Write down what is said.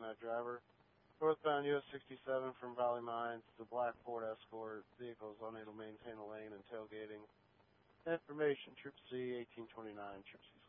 looking at driver. Northbound US 67 from Valley Mines to Black Ford Escort. Vehicles unable to maintain the lane and tailgating. Information, Troop C, 1829, Troop C